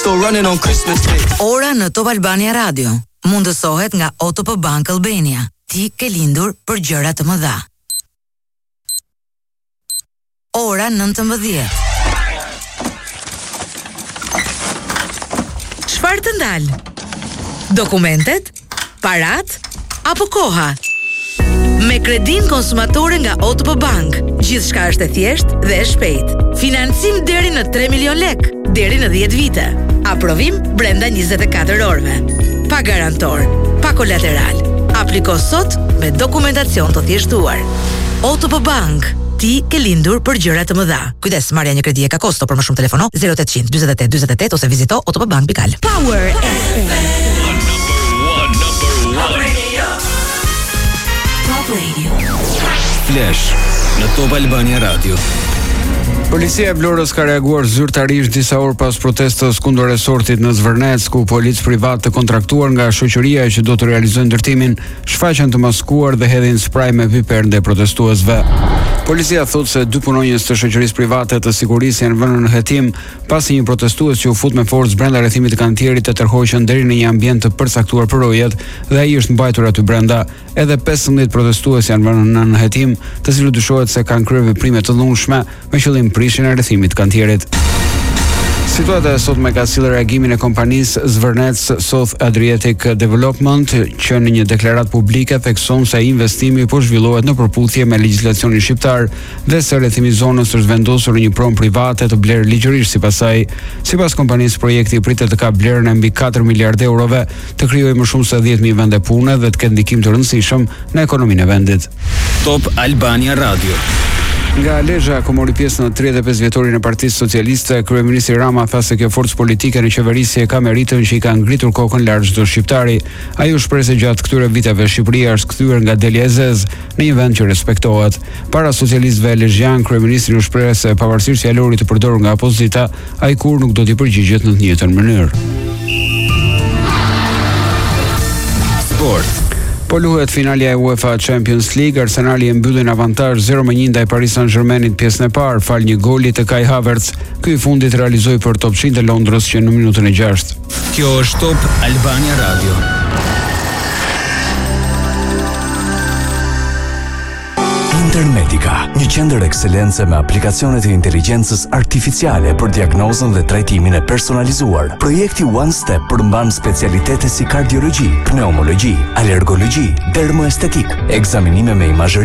still running on Christmas Day. Ora në Top Albania Radio mundësohet nga OTP Bank Albania. Ti ke lindur për gjëra të mëdha. Ora 19. Çfarë të ndal? Dokumentet, parat apo koha? Me kredin konsumatore nga OTP Bank, gjithçka është e thjeshtë dhe e shpejtë. Financim deri në 3 milion lek, deri në 10 vite. Aprovim brenda 24 orëve. Pa garantor, pa kolateral. Apliko sot me dokumentacion të thjeshtuar. OTP Bank, ti ke lindur për gjëra të mëdha. Kujdes, marrja një kredi e ka kosto, për më shumë telefono 0800 48 48 ose vizito otpbank.al. Power FM. Top Radio. Flash në Top Albania Radio. Policia e Vlorës ka reaguar zyrtarisht disa orë pas protestës kundër resortit në Zvërnec, ku policë privat të kontraktuar nga shoqëria që do të realizojë ndërtimin shfaqen të maskuar dhe hedhin spray me piper ndaj protestuesve. Policia thotë se 2 punonjës të shoqërisë private të sigurisë janë vënë në hetim pasi një protestues që u fut me forcë brenda rrethimit të kantierit të tërhoqën deri në një ambient të përcaktuar për rojet dhe ai është mbajtur aty brenda. Edhe 15 protestues janë vënë në hetim, të cilët dyshohet se kanë kryer veprime të dhunshme me qëllim prishjen e rrethimit të kantierit. Situata e sotme ka sjellë reagimin e kompanisë Zvërnec South Adriatic Development, që në një deklaratë publike thekson se investimi po zhvillohet në përputhje me legjislacionin shqiptar dhe se rrethimi i zonës është vendosur në një pronë private të blerë ligjërisht sipas saj. Sipas kompanisë, projekti pritet të ka vlerën e mbi 4 miliardë eurove, të krijojë më shumë se 10.000 vende pune dhe të ketë ndikim të rëndësishëm në ekonominë e vendit. Top Albania Radio. Nga Lezhë ku mori pjesë në 35 vjetorin e Partisë Socialiste, kryeministri Rama tha se kjo forcë politike në qeverisje ka meritën që i ka ngritur kokën lart çdo shqiptari. Ai u shpreh se gjatë këtyre viteve Shqipëria është kthyer nga deli e zezë në një vend që respektohet. Para socialistëve lezhjan, kryeministri u shpreh se pavarësisht fjalorit të përdorur nga opozita, ai kur nuk do t'i përgjigjet në të njëjtën mënyrë. Sport. Po luhet finalja e UEFA Champions League, Arsenali e mbylli në avantazh 0-1 ndaj Paris Saint-Germainit pjesën e parë, fal një goli të Kai Havertz. Ky i fundit realizoi për topçin e Londrës që në minutën e 6. Kjo është Top Albania Radio. Intermedica, një qendër ekscelence me aplikacionet e inteligjencës artificiale për diagnozën dhe trajtimin e personalizuar. Projekti One Step përmban specialitete si kardiologji, pneumologji, alergologji, dermoestetik, ekzaminime me imazhëri